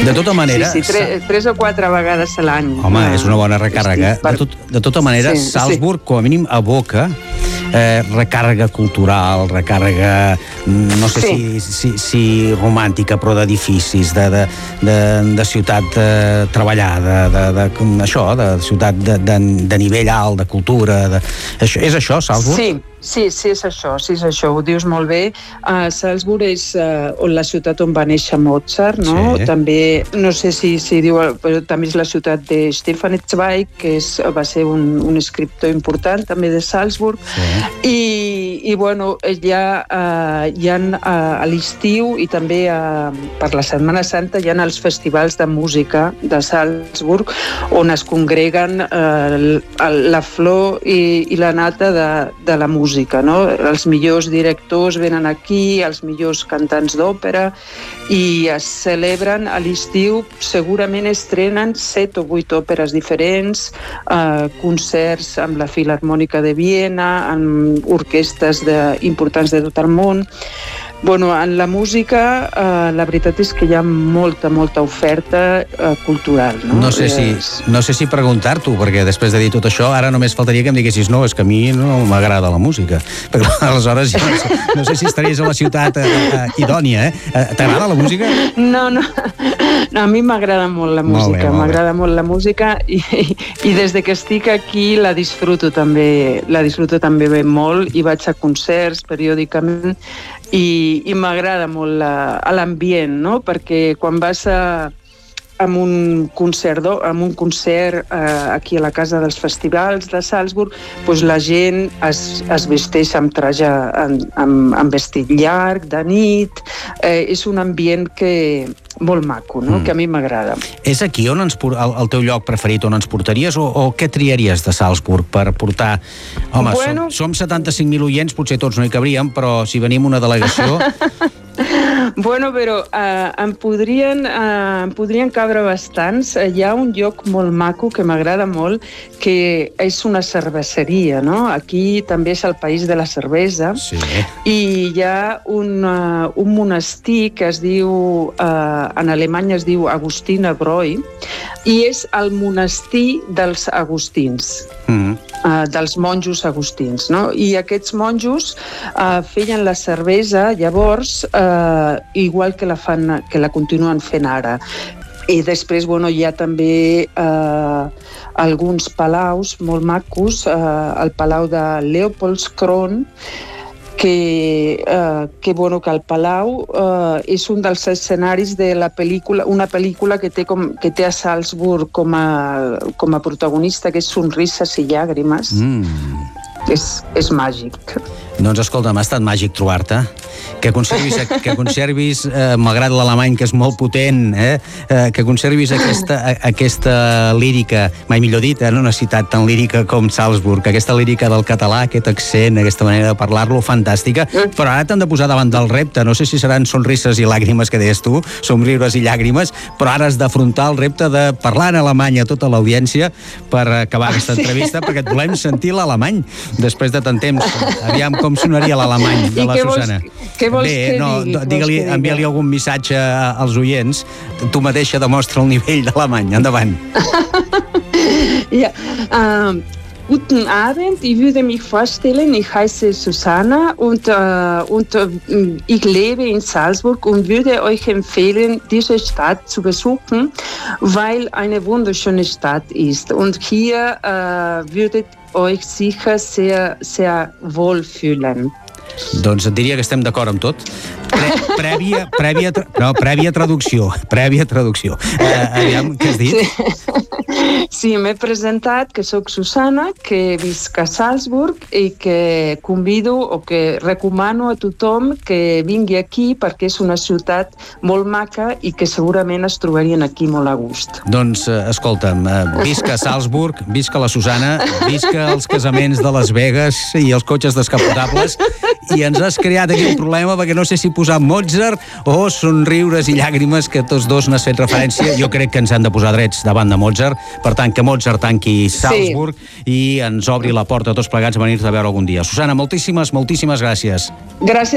De tota manera... Sí, 3 o 4 vegades a l'any. Home, és una bona recàrrega. De tota manera, Salzburg, com a mínim, evoca recàrrega cultural, recàrrega, no sé si romàntica, però d'edificis, de ciutat treballada, això, de ciutat de nivell alt, de cultura. És això, Salzburg? Sí, és això, ho dius molt bé. Salzburg és la ciutat on va néixer Mozart, no? També, no sé si diu, però també és la ciutat de Stefan Zweig, que va ser un escriptor important, també de Salzburg. I bueno, ja a l'estiu i també per la Setmana Santa hi ha els festivals de música de Salzburg, on es congreguen la flor i la nata de la música, no? Els millors directors venen aquí, els millors cantants d'òpera, i es celebren a l'estiu, segurament estrenen 7 o 8 òperes diferents, concerts amb la Filharmònica de Viena, amb orquestres importants de tot el món. Bueno, en la música la veritat és que hi ha molta oferta cultural, no? No sé si preguntar-t'ho, perquè després de dir tot això, ara només faltaria que em diguessis no, és que a mi no m'agrada la música. Perquè aleshores no sé si estaries a la ciutat idònia, T'agrada la música? No, a mi m'agrada molt la música, m'agrada molt la música i des de que estic aquí la disfruto també molt i vaig a concerts periòdicament i m'agrada molt l'ambient, no? Perquè quan vas amb un concert aquí a la Casa dels Festivals de Salzburg, doncs la gent es vesteix amb traje, amb vestit llarg, de nit. És un ambient molt maco, no? Que a mi m'agrada. És aquí on el teu lloc preferit on ens portaries o què triaries de Salzburg per portar... Home, som 75.000 oients, potser tots no hi cabríem, però si venim una delegació... Bueno, però em podrien cabre bastants. Hi ha un lloc molt maco que m'agrada molt, que és una cerveseria, no? Aquí també és el país de la cervesa. Sí. I hi ha un monestir que es diu, en alemany es diu Augustiner-Bräu, i és el monestir dels agustins. Dels monjos agustins, no? I aquests monjos feien la cervesa llavors igual que la continuen fent ara. I després, hi ha també alguns palaus molt macos, el palau de Leopoldskron, que el palau és un dels escenaris de la pel·lícula, una pel·lícula que té a Salzburg com a protagonista, que és Sonrises i llàgrimes. És màgic. Doncs escolta, m'ha estat màgic trobar-te, que conservis malgrat l'alemany, que és molt potent, que conservis aquesta lírica, mai millor dit, en una ciutat tan lírica com Salzburg, aquesta lírica del català, aquest accent, aquesta manera de parlar-lo, fantàstica, però ara t'han de posar davant del repte, no sé si seran sonrises i làgrimes que deies tu, somriures i llàgrimes, però ara has d'afrontar el repte de parlar en alemany a tota l'audiència per acabar aquesta entrevista, perquè et volem sentir l'alemany després de tant temps. Aviam com sonaria l'alemany de la Susana. Què vols que digui? Envia-li algun missatge als oients. Tu mateixa demostra el nivell d'alemany. Endavant. Ja, guten Abend, ich würde mich vorstellen, ich heiße Susanna und ich lebe in Salzburg und würde euch empfehlen, diese Stadt zu besuchen, weil eine wunderschöne Stadt ist und hier würdet euch sicher sehr, sehr wohl fühlen. Doncs et diria que estem d'acord amb tot. Prèvia traducció. Aviam, què has dit? Sí, m'he presentat, que sóc Susana, que visc a Salzburg i que convido o que recomano a tothom que vingui aquí perquè és una ciutat molt maca i que segurament es trobarien aquí molt a gust. Doncs, escolta'm, visca Salzburg, visca la Susana, visca els casaments de Las Vegas i els cotxes descapotables, i ens has creat aquí un problema perquè no sé si posar Mozart o Somriures i llàgrimes, que tots dos n'has fet referència. Jo crec que ens han de posar drets davant de Mozart, per tant que Mozart tanqui Salzburg i ens obri la porta a tots plegats a venir-te a veure algun dia. Susana, moltíssimes gràcies. Gràcies